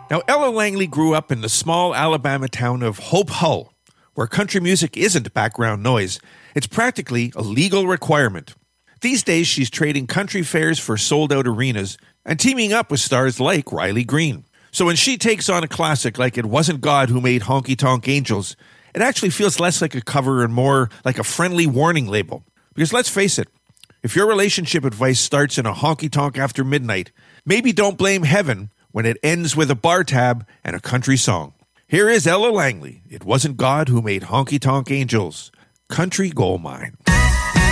Now, Ella Langley grew up in the small Alabama town of Hope Hull, where country music isn't background noise. It's practically a legal requirement. These days, she's trading country fairs for sold-out arenas and teaming up with stars like Riley Green. So when she takes on a classic like It Wasn't God Who Made Honky Tonk Angels, it actually feels less like a cover and more like a friendly warning label. Because let's face it, if your relationship advice starts in a honky tonk after midnight, maybe don't blame heaven when it ends with a bar tab and a country song. Here is Ella Langley. It Wasn't God Who Made Honky Tonk Angels. Country Gold Mine.